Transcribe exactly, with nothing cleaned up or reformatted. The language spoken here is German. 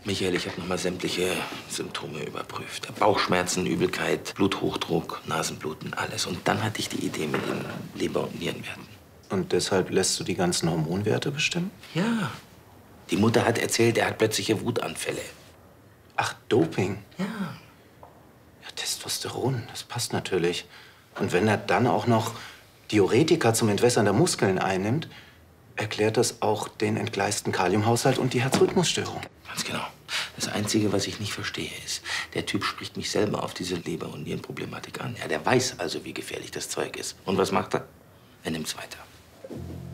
Michael, ich habe nochmal sämtliche Symptome überprüft. Bauchschmerzen, Übelkeit, Bluthochdruck, Nasenbluten, alles. Und dann hatte ich die Idee mit den Leber- und Nierenwerten. Und deshalb lässt du die ganzen Hormonwerte bestimmen? Ja. Die Mutter hat erzählt, er hat plötzliche Wutanfälle. Ach, Doping? Ja. Ja, Testosteron, das passt natürlich. Und wenn er dann auch noch Diuretika zum Entwässern der Muskeln einnimmt, erklärt das auch den entgleisten Kaliumhaushalt und die Herzrhythmusstörung. Ganz genau. Das Einzige, was ich nicht verstehe, ist, der Typ spricht mich selber auf diese Leber- und Nierenproblematik an. Ja, der weiß also, wie gefährlich das Zeug ist. Und was macht er? Er nimmt's weiter.